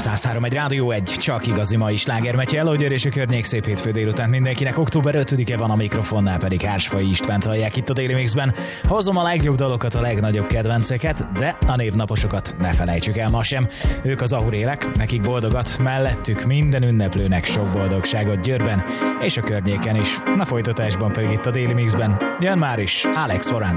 103 egy Rádió 1, csak igazi mai sláger. Metye Elógyőr és a környék, szép hétfő délután mindenkinek. Október 5-e van, a mikrofonnál pedig Hársfai Istvánt hallják itt a Daily Mixben. Hozom a legjobb dalokat, a legnagyobb kedvenceket, de a névnaposokat ne felejtsük el ma sem. Ők az ahurélek, nekik boldogat, mellettük minden ünneplőnek sok boldogságot Győrben és a környéken is. Na, folytatásban pedig itt a Daily Mixben jön már is Alex Warren.